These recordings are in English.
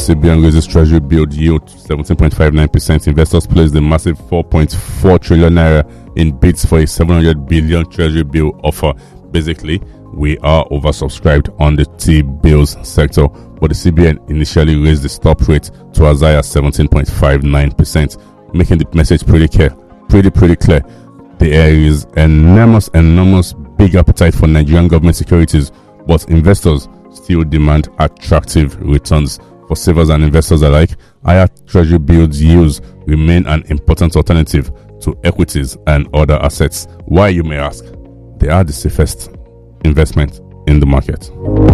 CBN raises treasury bill yield to 17.59%. Investors place the massive 4.4 trillion naira in bids for a 700 billion treasury bill offer. Basically, we are oversubscribed on the T-bills sector, but the CBN initially raised the stop rate to as high as 17.59%, making the message pretty clear. Pretty clear. There is enormous big appetite for Nigerian government securities, but investors still demand attractive returns. For savers and investors alike, higher treasury bills yields remain an important alternative to equities and other assets. Why, you may ask? They are the safest investment in the market.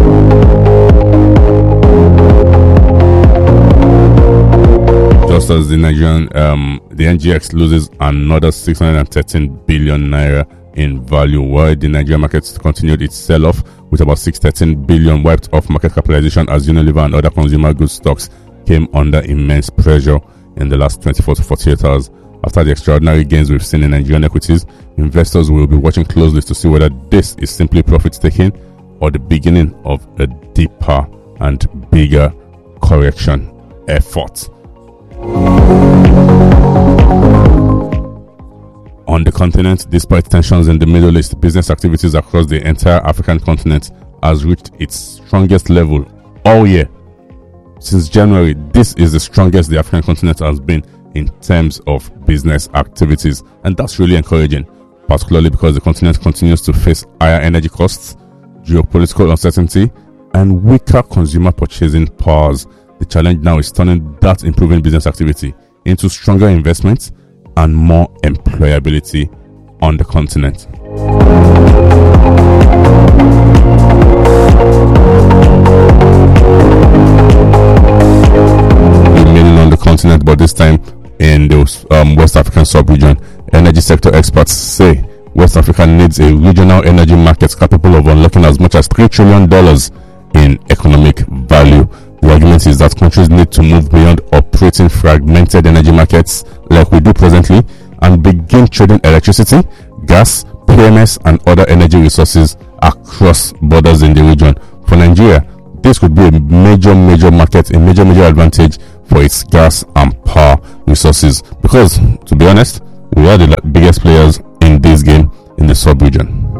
Just as the Nigerian, the NGX loses another 613 billion naira in value, while the Nigerian market continued its sell-off with about 613 billion wiped off market capitalization as Unilever and other consumer goods stocks came under immense pressure in the last 24 to 48 hours. After the extraordinary gains we've seen in Nigerian equities, investors will be watching closely to see whether this is simply profit-taking or the beginning of a deeper and bigger correction effort. On the continent, despite tensions in the Middle East, business activities across the entire African continent has reached its strongest level all year. Since January, this is the strongest the African continent has been in terms of business activities, and that's really encouraging, particularly because the continent continues to face higher energy costs, geopolitical uncertainty, and weaker consumer purchasing powers. The challenge now is turning that improving business activity into stronger investments and more employability on the continent. Remaining on the continent, but this time in the West African sub-region, energy sector experts say West Africa needs a regional energy market capable of unlocking as much as $3 trillion in economic value. The argument is that countries need to move beyond operating fragmented energy markets like we do presently and begin trading electricity, gas, PMS, and other energy resources across borders in the region. For Nigeria, this could be a major market, a major advantage for its gas and power resources, because, to be honest, we are the biggest players in this game in the sub-region.